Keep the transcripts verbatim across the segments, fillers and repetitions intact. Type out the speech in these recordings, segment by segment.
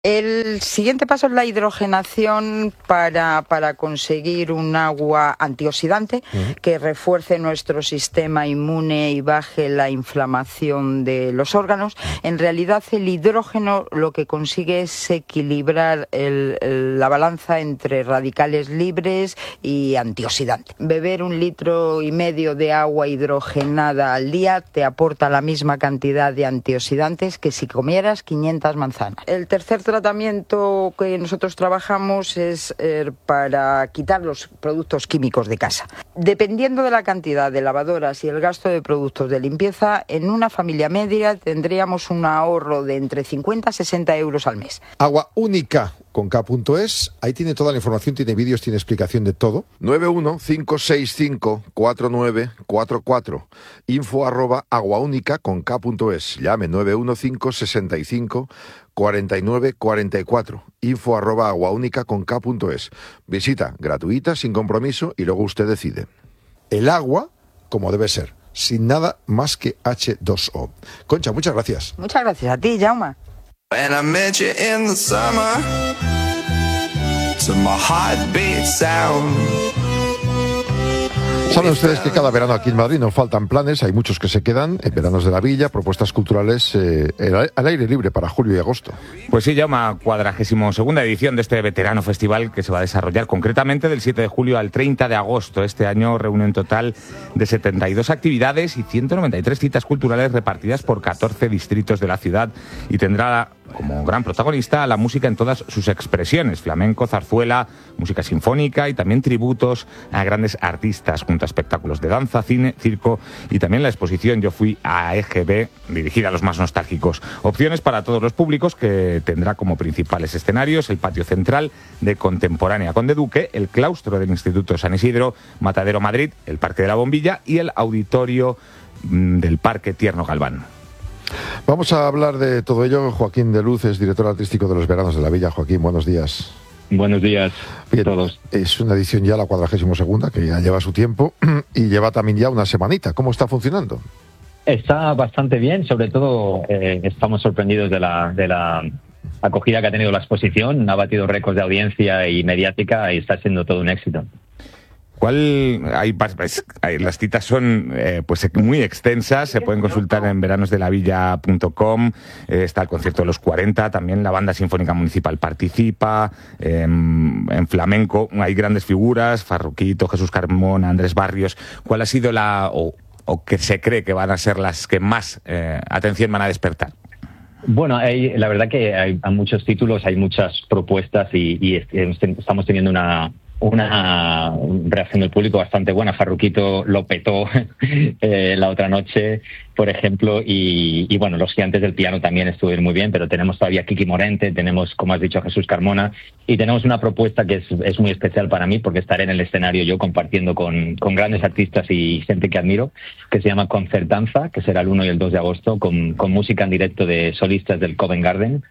El siguiente paso es la hidrogenación para, para conseguir un agua antioxidante uh-huh. que refuerce nuestro sistema inmune y baje la inflamación de los órganos. En realidad, el hidrógeno lo que consigue es equilibrar el, el, la balanza entre radicales libres y antioxidantes. Beber un litro y medio de agua hidrogenada al día te aporta la misma cantidad de antioxidantes que si comieras quinientas manzanas. El tercer tratamiento que nosotros trabajamos es eh, para quitar los productos químicos de casa. Dependiendo de la cantidad de lavadoras y el gasto de productos de limpieza, en una familia media tendríamos un ahorro de entre cincuenta a sesenta euros al mes. Agua única con K punto es, ahí tiene toda la información, tiene vídeos, tiene explicación de todo. nueve uno cinco seis cinco cuatro nueve cuatro cuatro, info arroba aguaúnica con K punto es, llame nueve uno cinco seis cinco cuatro nueve cuatro cuatro, info arroba aguaúnica con K punto es. Visita gratuita, sin compromiso, y luego usted decide. El agua, como debe ser, sin nada más que hache dos o. Concha, muchas gracias. Muchas gracias a ti, Jaume. When I met you in the summer, to my heartbeat sound. Saben ustedes que cada verano aquí en Madrid nos faltan planes, hay muchos que se quedan, en Veranos de la Villa, propuestas culturales eh, al aire libre para julio y agosto. Pues sí, llama cuadragésimo segunda edición de este veterano festival que se va a desarrollar concretamente del siete de julio al treinta de agosto. Este año reúne un total de setenta y dos actividades y ciento noventa y tres citas culturales repartidas por catorce distritos de la ciudad y tendrá como gran protagonista la música en todas sus expresiones, flamenco, zarzuela, música sinfónica y también tributos a grandes artistas, junto a espectáculos de danza, cine, circo y también la exposición Yo fui a E G B, dirigida a los más nostálgicos. Opciones para todos los públicos, que tendrá como principales escenarios el patio central de Contemporánea Conde Duque, el claustro del Instituto San Isidro, Matadero Madrid, el Parque de la Bombilla y el auditorio del Parque Tierno Galván. Vamos a hablar de todo ello. Joaquín de Luz es director artístico de los Veranos de la Villa. Joaquín, buenos días. Buenos días a todos. Es una edición ya, la cuadragésimo segunda, que ya lleva su tiempo y lleva también ya una semanita. ¿Cómo está funcionando? Está bastante bien, sobre todo eh, estamos sorprendidos de la, de la acogida que ha tenido la exposición. Ha batido récords de audiencia y mediática y está siendo todo un éxito. ¿Cuál? Hay, hay, las citas son eh, pues muy extensas, se pueden consultar en veranos de la villa punto com, eh, está el concierto de los cuarenta, también la Banda Sinfónica Municipal participa, eh, en flamenco hay grandes figuras, Farruquito, Jesús Carmona, Andrés Barrios. ¿Cuál ha sido la, o, o que se cree que van a ser las que más eh, atención van a despertar? Bueno, hay, la verdad que hay, hay muchos títulos, hay muchas propuestas y, y estamos teniendo una... una reacción del público bastante buena. Farruquito lo petó eh, la otra noche, por ejemplo, y, y bueno, los Gigantes del Piano también estuvieron muy bien, pero tenemos todavía Kiki Morente, tenemos, como has dicho, a Jesús Carmona, y tenemos una propuesta que es, es muy especial para mí, porque estaré en el escenario yo compartiendo con, con grandes artistas y gente que admiro, que se llama Concertanza, que será el uno y el dos de agosto, con, con música en directo de solistas del Covent Garden,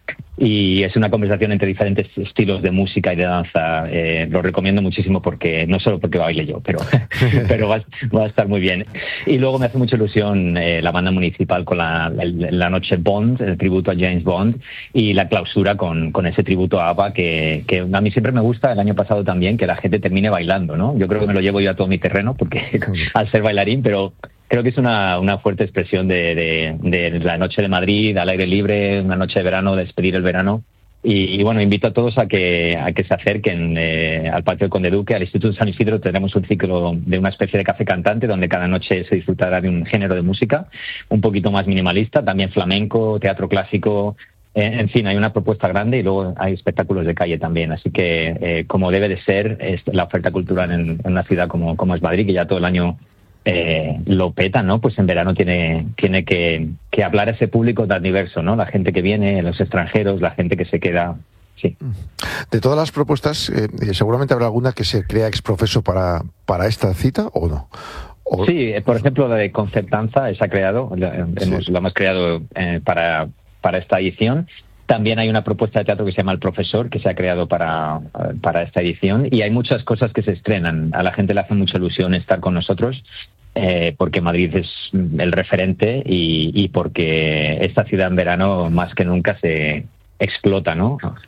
y es una conversación entre diferentes estilos de música y de danza. Eh, lo recomiendo muchísimo, porque no solo porque baile yo, pero, pero va, va a estar muy bien. Y luego me hace mucha ilusión eh, la banda municipal con la, la, la noche Bond, el tributo a James Bond, y la clausura con, con ese tributo a ABBA que, que a mí siempre me gusta, el año pasado también, que la gente termine bailando, ¿no? Yo creo que me lo llevo yo a todo mi terreno, porque al ser bailarín, pero creo que es una, una fuerte expresión de, de, de la noche de Madrid, al aire libre, una noche de verano, despedir el verano. Y, y bueno, invito a todos a que a que se acerquen eh, al patio del Conde Duque, al Instituto San Isidro. Tenemos un ciclo de una especie de café cantante donde cada noche se disfrutará de un género de música un poquito más minimalista, también flamenco, teatro clásico, eh, en fin, hay una propuesta grande y luego hay espectáculos de calle también. Así que, eh, como debe de ser, es la oferta cultural en, en una ciudad como, como es Madrid, que ya todo el año Eh, lo peta, ¿no? Pues en verano tiene tiene que, que hablar a ese público tan diverso, ¿no? La gente que viene, los extranjeros, la gente que se queda. Sí. De todas las propuestas, eh, seguramente habrá alguna que se crea ex profeso para, para esta cita, ¿o no? O... Sí, por ejemplo, la de Concertanza se ha creado, la, hemos, sí. la hemos creado eh, para, para esta edición. También hay una propuesta de teatro que se llama El Profesor, que se ha creado para, para esta edición, y hay muchas cosas que se estrenan. A la gente le hace mucha ilusión estar con nosotros, eh, porque Madrid es el referente y, y porque esta ciudad en verano más que nunca se, explota, ¿no?